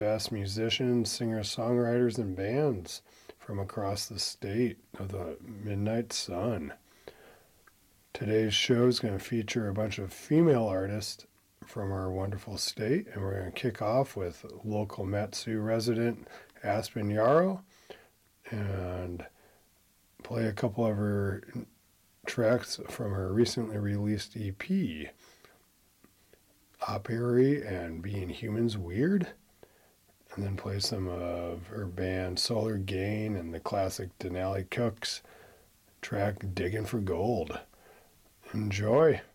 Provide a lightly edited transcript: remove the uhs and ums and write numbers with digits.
best musicians, singers, songwriters, and bands from across the state of the Midnight Sun. Today's show is going to feature a bunch of female artists from our wonderful state, and we're going to kick off with local Metsu resident Aspen Yarrow and play a couple of her tracks from her recently released EP, Apiary and Being Humans Weird, and then play some of her band Solar Gain and the classic Denali Cooks track Digging for Gold. Enjoy.